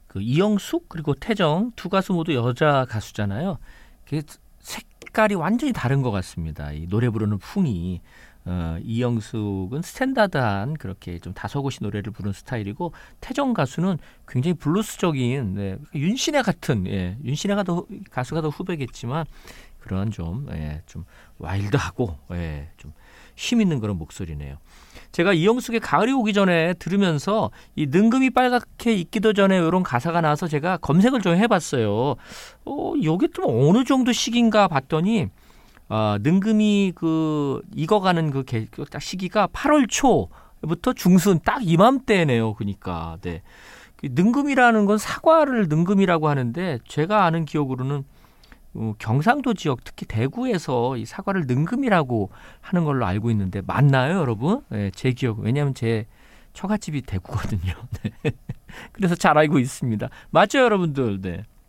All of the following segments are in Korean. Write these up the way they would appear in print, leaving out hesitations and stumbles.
그 이영숙 그리고 태정 두 가수 모두 여자 가수잖아요. 색깔이 완전히 다른 것 같습니다. 이 노래 부르는 풍이. 이영숙은 스탠다드한 그렇게 좀 다소곳이 노래를 부르는 스타일이고 태정 가수는 굉장히 블루스적인 윤신혜 같은 윤신혜 가수가 더 후배겠지만 그런 좀 와일드하고 좀 힘 있는 그런 목소리네요. 제가 이영숙의 가을이 오기 전에 들으면서 이 능금이 빨갛게 익기도 전에 이런 가사가 나와서 제가 검색을 좀 해봤어요. 이게 좀 어느 정도 시기인가 봤더니 능금이 익어가는 딱 시기가 8월 초부터 중순 딱 이맘때네요. 그러니까 능금이라는 건 사과를 능금이라고 하는데 제가 아는 기억으로는 경상도 지역 특히 대구에서 이 사과를 능금이라고 하는 걸로 알고 있는데 맞나요, 여러분? 네, 제 기억. 왜냐하면 제 처갓집이 대구거든요. 네. 그래서 잘 알고 있습니다. 맞죠, 여러분들?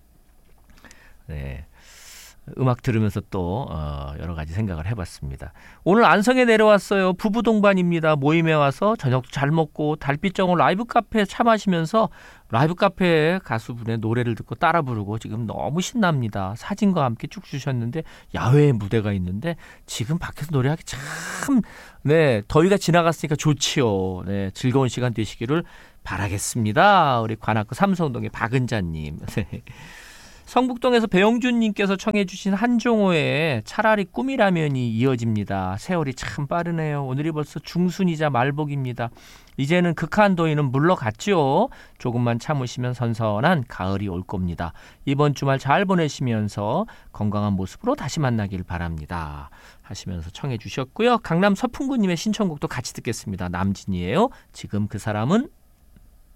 네. 음악 들으면서 또 여러 가지 생각을 해봤습니다. 오늘 안성에 내려왔어요. 부부 동반입니다. 모임에 와서 저녁 잘 먹고 달빛정원 라이브 카페에 차 마시면서 라이브 카페에 가수분의 노래를 듣고 따라 부르고 지금 너무 신납니다. 사진과 함께 쭉 주셨는데 야외에 무대가 있는데 지금 밖에서 노래하기 참 더위가 지나갔으니까 좋지요. 즐거운 시간 되시기를 바라겠습니다. 우리 관악구 삼성동의 박은자님. 성북동에서 배영준님께서 청해 주신 한종호의 차라리 꿈이라면이 이어집니다. 세월이 참 빠르네요. 오늘이 벌써 중순이자 말복입니다. 이제는 극한 더위는 물러갔죠. 조금만 참으시면 선선한 가을이 올 겁니다. 이번 주말 잘 보내시면서 건강한 모습으로 다시 만나길 바랍니다. 하시면서 청해 주셨고요. 강남 서풍구님의 신청곡도 같이 듣겠습니다. 남진이에요. 지금 그 사람은